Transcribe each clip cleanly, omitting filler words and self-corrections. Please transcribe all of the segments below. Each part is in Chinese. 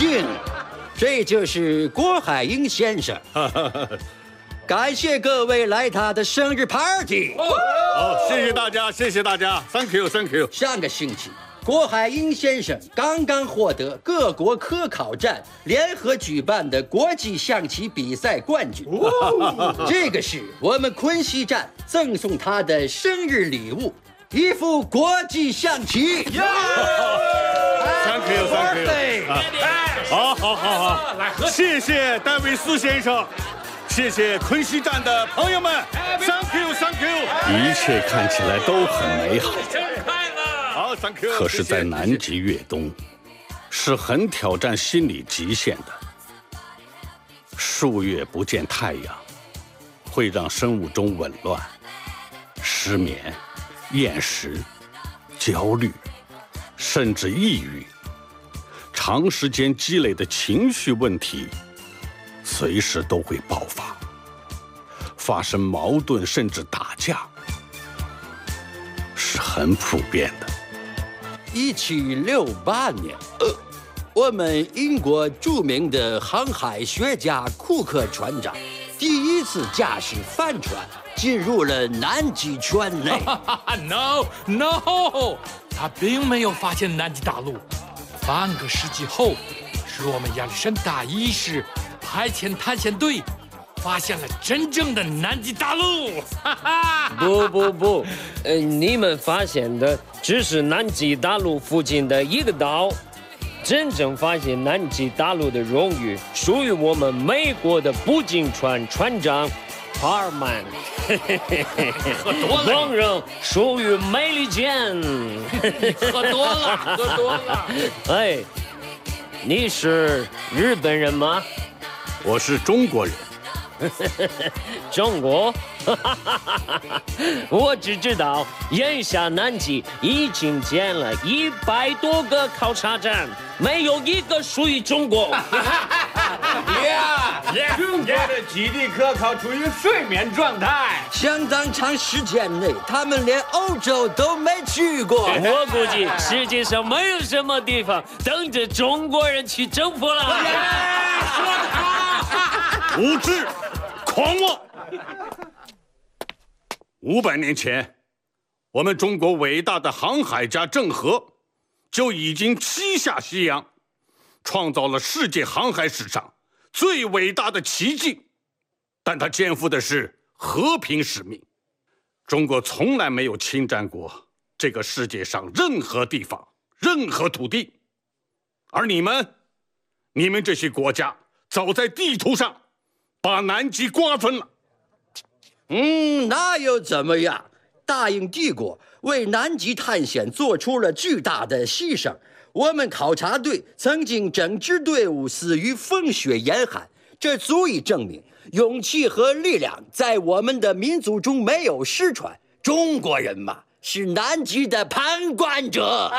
请，这就是郭海英先生。感谢各位来他的生日 party。 好，谢谢大家，谢谢大家 ，Thank you，Thank you。 上个星期，郭海英先生刚刚获得各国科考站联合举办的国际象棋比赛冠军。这个是我们昆西站赠送他的生日礼物，一副国际象棋。 Thank you，Thank you。好，谢谢戴维斯先生。谢谢昆西站的朋友们 ，Thank you，Thank you。 一切看起来都很美好。 好 ，Thank you。 可是，在南极越冬，是很挑战心理极限的。数月不见太阳，会让生物钟紊乱、失眠、厌食、焦虑，甚至抑郁。长时间积累的情绪问题。随时都会爆发，发生矛盾甚至打架，是很普遍的。 1768年，我们英国著名的航海学家库克船长第一次驾驶帆船进入了南极圈内。 No， 他并没有发现南极大陆。半个世纪后，是我们亚历山大一世派遣探险队发现了真正的南极大陆。 不，你们发现的只是南极大陆附近的一个岛，真正发现南极大陆的荣誉属于我们美国的捕鲸船船长帕尔曼。当然属于美利坚。 喝多了。 哎，你是日本人吗？ 我是中国人。 中国？我只知道眼下南极已经建了100多个考察站，没有一个属于中国。 中国的基地科考处于睡眠状态， 相当长时间内，他们连欧洲都没去过。 我估计世界上没有什么地方等着中国人去征服了。 无知，狂妄。500年前，我们中国伟大的航海家郑和就已经七下西洋，创造了世界航海史上最伟大的奇迹。但他肩负的是和平使命。中国从来没有侵占过这个世界上任何地方、任何土地，而你们这些国家早在地图上把南极瓜分了。 那又怎么样？大英帝国为南极探险做出了巨大的牺牲。我们考察队曾经整支队伍死于风雪严寒，这足以证明勇气和力量在我们的民族中没有失传。中国人嘛，是南极的旁观者。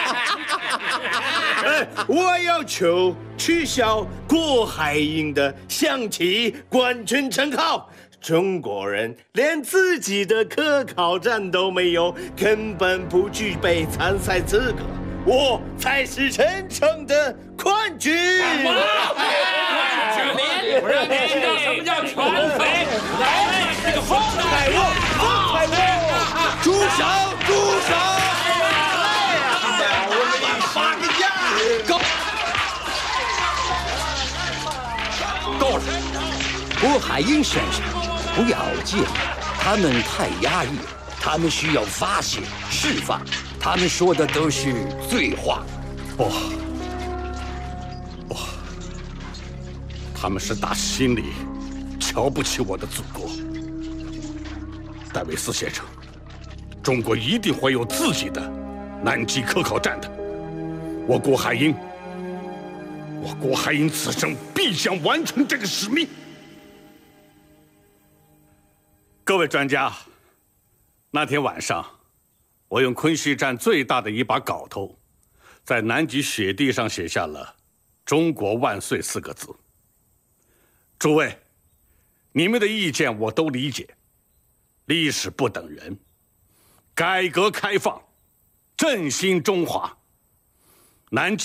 我要求取消郭海英的象棋冠军称号。中国人连自己的科考站都没有，根本不具备参赛资格。我才是真正的冠军！ 不让你知道什么叫全肥！来，这个疯子！ 住手！ 我们一起发个架！ 够了，郭海英先生，不要介意，他们太压抑了，他们需要发泄、释放，他们说的都是醉话。 不，他们是打心里瞧不起我的祖国。戴维斯先生，中国一定会有自己的南极科考站的。我郭海英此生必将完成这个使命。各位专家，那天晚上，我用昆西站最大的一把镐头，在南极雪地上写下了“中国万岁”4个字。诸位，你们的意见我都理解。历史不等人，改革开放，振兴中华，南极